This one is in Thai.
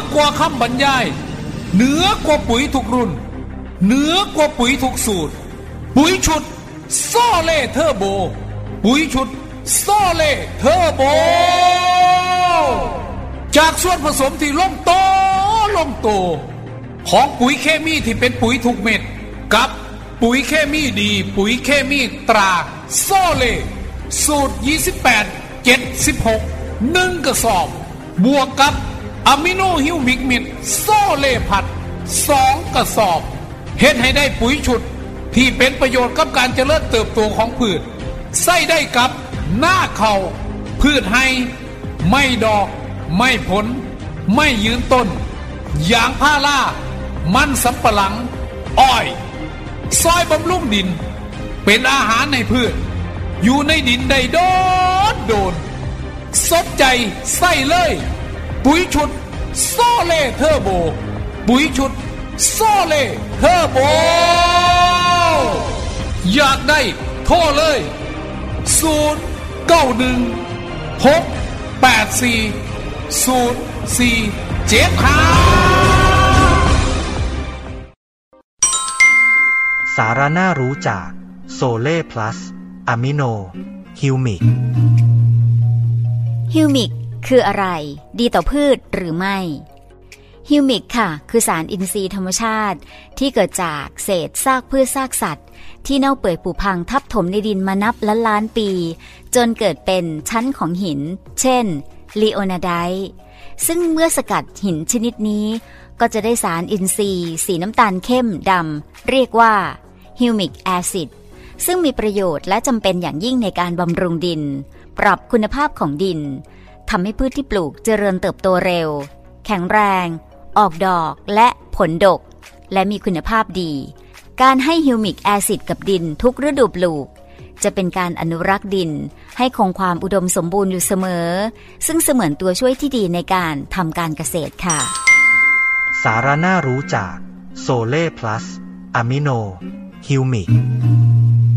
กว่าคำบรรยายเหนือกว่าปุ๋ยทุกรุ่นเหนือกว่าปุ๋ยทุกสูตรปุ๋ยชุดโซเล่เทอร์โบปุ๋ยชุดโซเล่เทอร์โบจากส่วนผสมที่ลงโตของปุ๋ยเคมีที่เป็นปุ๋ยทุกเม็ดกับปุ๋ยเคมีดีปุ๋ยเคมีตราโซเล่สูตร28 76 1กระสอบบวกกับอะมิโนฮิวมิกมิดโซเล่ผัด2กระสอบเฮ็ดให้ได้ปุ๋ยชุดที่เป็นประโยชน์กับการเจริญเติบโตของพืชใส่ได้กับหน้าเขาพืชให้ไม่ดอกไม่ผลไม่ยืนต้นยางพารามันสำปะหลังอ้อยซอยบำรุงดินเป็นอาหารในพืชอยู่ในดินได้โดนสนใจใส่เลยปุ๋ยชุดโซเล่เทอร์โบปุ๋ยชุดโซเล่เทอร์โบอยากได้โทรเลยสาระน่ารู้จากโซเล่พลัสอะมิโนฮิวมิกฮิวมิกคืออะไรดีต่อพืชหรือไม่ฮิวมิกค่ะคือสารอินทรีย์ธรรมชาติที่เกิดจากเศษซากพืชซากสัตว์ที่เน่าเปื่อยผุพังทับถมในดินมานับล้านปีจนเกิดเป็นชั้นของหินเช่นลีโอนาไดต์ซึ่งเมื่อสกัดหินชนิดนี้ก็จะได้สารอินทรีย์สีน้ำตาลเข้มดำเรียกว่าฮิวมิกแอซิดซึ่งมีประโยชน์และจำเป็นอย่างยิ่งในการบำรุงดินปรับคุณภาพของดินทำให้พืชที่ปลูกเจริญเติบโตเร็วแข็งแรงออกดอกและผลดกและมีคุณภาพดีการให้ฮิวมิกแอซิดกับดินทุกฤดูปลูกจะเป็นการอนุรักษ์ดินให้คงความอุดมสมบูรณ์อยู่เสมอซึ่งเสมือนตัวช่วยที่ดีในการทำการเกษตรค่ะสาระน่ารู้จากโซเล่พลัสอะมิโนฮิวมิก